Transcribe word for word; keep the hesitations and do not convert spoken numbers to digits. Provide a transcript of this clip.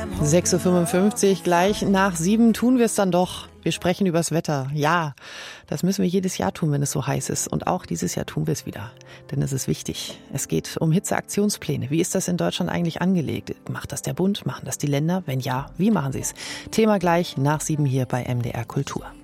sechs Uhr fünfundfünfzig, gleich nach sieben tun wir es dann doch. Wir sprechen übers Wetter. Ja, das müssen wir jedes Jahr tun, wenn es so heiß ist. Und auch dieses Jahr tun wir es wieder. Denn es ist wichtig. Es geht um Hitzeaktionspläne. Wie ist das in Deutschland eigentlich angelegt? Macht das der Bund? Machen das die Länder? Wenn ja, wie machen sie es? Thema gleich nach sieben hier bei M D R Kultur.